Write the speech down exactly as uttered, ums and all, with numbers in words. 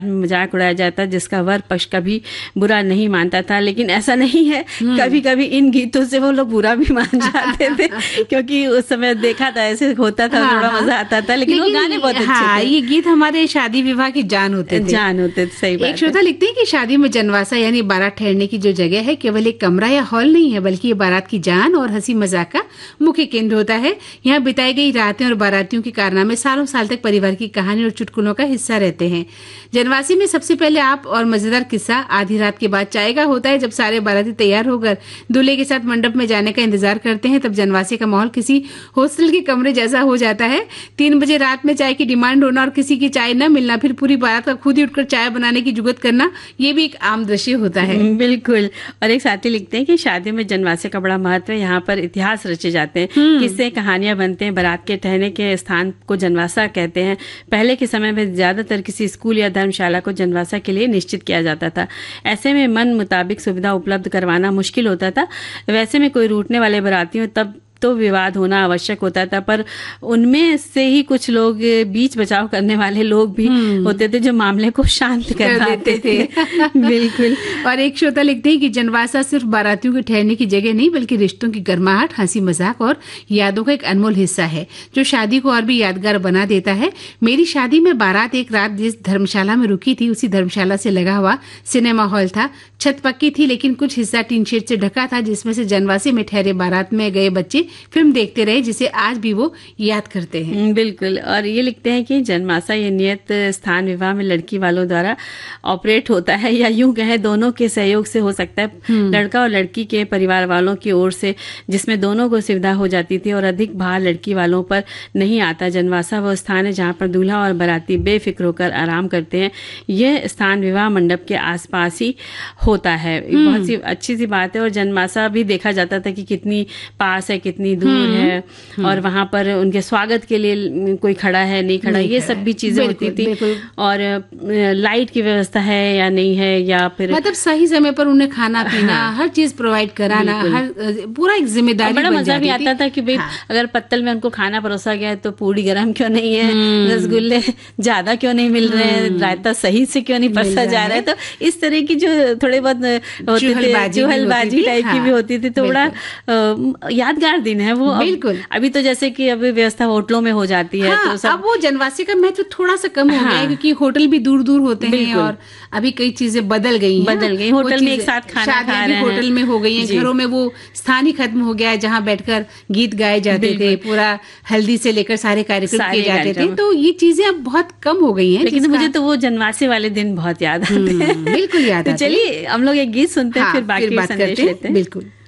मजाक उड़ाया जाता जिसका वर पक्ष कभी बुरा नहीं मानता था, लेकिन ऐसा नहीं है। कभी कभी इन गीतों से वो लोग बुरा भी मान जाते थे क्योंकि उस समय देखा था ऐसे होता था, हाँ, थोड़ा मजा आता था, लेकिन, लेकिन वो गाने बहुत अच्छे हाँ, थे। ये गीत हमारे शादी विवाह की जान होते थे जान होते थे, सही बात। एक श्रोता लिखते हैं कि शादी में जनवासा यानी बारात ठहरने की जो जगह है केवल एक कमरा या हॉल नहीं है, बल्कि ये बारात की जान और हंसी मजाक का मुख्य केंद्र होता है। यहाँ बिताई गई रातें और बारातियों के कारनामे सालों साल तक परिवार की कहानी और चुटकुलों का हिस्सा रहते हैं। जनवासी में सबसे पहले आप और मजेदार किस्सा आधी रात के बाद चाय का होता है। जब सारे बाराती तैयार होकर दूल्हे के साथ मंडप में जाने का इंतजार करते हैं, तब जनवासी का माहौल किसी हॉस्टल के कमरे जैसा हो जाता है। तीन बजे रात में चाय की डिमांड होना और किसी की चाय न मिलना, फिर पूरी बारात का खुद ही उठकर चाय बनाने की जुगत करना, ये भी एक आम दृश्य होता है। बिल्कुल। और एक साथी लिखते हैं कि शादी में जनवासे का बड़ा महत्व है। यहाँ पर इतिहास रचे जाते हैं, किससे कहानियां बनते हैं। बारात के ठहरने के स्थान को जनवासा कहते हैं। पहले के समय में ज्यादातर किसी स्कूल या धर्मशाला को जनवासा के लिए निश्चित किया जाता था। ऐसे में मन मुताबिक सुविधा उपलब्ध करवाना मुश्किल होता था। वैसे में कोई रूठने वाले बारातियों तब तो विवाद होना आवश्यक होता था, पर उनमें से ही कुछ लोग बीच बचाव करने वाले लोग भी होते थे जो मामले को शांत कर देते थे। बिल्कुल। और एक श्रोता लिखते हैं कि जनवासा सिर्फ बारातियों के ठहरने की जगह नहीं, बल्कि रिश्तों की गर्माहट, हंसी मजाक और यादों का एक अनमोल हिस्सा है जो शादी को और भी यादगार बना देता है। मेरी शादी में बारात एक रात जिस धर्मशाला में रुकी थी, उसी धर्मशाला से लगा हुआ सिनेमा हॉल था। छत पक्की थी, लेकिन कुछ हिस्सा टीन शेड से ढका था, जिसमें से जनवासी में ठहरे बारात में गए बच्चे फिल्म देखते रहे, जिसे आज भी वो याद करते हैं। बिल्कुल। और ये लिखते हैं कि जनवासा ये नियत स्थान विवाह में लड़की वालों द्वारा ऑपरेट होता है, या यूं कहें दोनों के सहयोग से हो सकता है। लड़का और लड़की के परिवार वालों की ओर से, जिसमें दोनों को सुविधा हो जाती थी और अधिक भार लड़की वालों पर नहीं आता। जनवासा वो स्थान है जहाँ पर दूल्हा और बाराती बेफिक्र होकर आराम करते हैं। यह स्थान विवाह मंडप के आसपास ही होता है। बहुत सी अच्छी सी बात है। और जनवासा भी देखा जाता था कि कितनी पास है, कितनी दूर है, और वहां पर उनके स्वागत के लिए कोई खड़ा है, नहीं खड़ा, ये सब भी चीजें होती थी। और लाइट की व्यवस्था है या नहीं है, या फिर मतलब सही समय पर उन्हें खाना पीना, हाँ, हर चीज प्रोवाइड कराना, हर पूरा एक जिम्मेदारी। बड़ा मजा भी आता था कि भाई हाँ, अगर पत्तल में उनको खाना परोसा गया है तो पूड़ी गर्म क्यों नहीं है, रसगुल्ले ज्यादा क्यों नहीं मिल रहे हैं, रायता सही से क्यों नहीं परसा जा रहा है। तो इस तरह की जो थोड़े बहुत होते थे, चूहलबाजी टाइप की भी होती थी, तो बड़ा यादगार दिन है वो। बिल्कुल। अभी तो जैसे कि अभी व्यवस्था होटलों में हो जाती है, हाँ, तो सब... अब वो जनवासी का महत्व थोड़ा सा कम हो हाँ, गया है, क्योंकि होटल भी दूर दूर होते हैं और अभी कई चीजें बदल गई हैं। बदल गई। होटल में एक साथ खाना खा रहे हैं, होटल में हो गई हैं। घरों में वो स्थान ही खत्म हो गया है जहाँ बैठकर गीत गाए जाते थे, पूरा हल्दी से लेकर सारे कार्यक्रम किए जाते थे। तो ये चीजें अब बहुत कम हो गई हैं। लेकिन मुझे तो वो जनवासे वाले दिन बहुत याद आते हैं। बिल्कुल याद आते हैं। चलिए हम लोग एक गीत सुनते हैं, फिर बाकी संदेश लेते हैं। बिल्कुल।